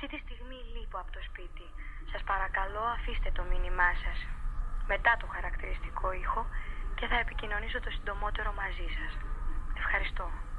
Αυτή τη στιγμή λείπω από το σπίτι. Σας παρακαλώ αφήστε το μήνυμά σας μετά το χαρακτηριστικό ήχο και θα επικοινωνήσω το συντομότερο μαζί σας. Ευχαριστώ.